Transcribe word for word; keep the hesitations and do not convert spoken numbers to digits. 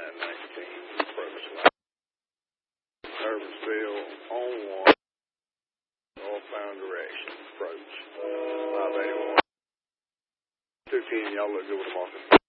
nine nineteen, approach line. Urbansville on one, northbound direction, approach five eighty-one. two ten, y'all look good with the market.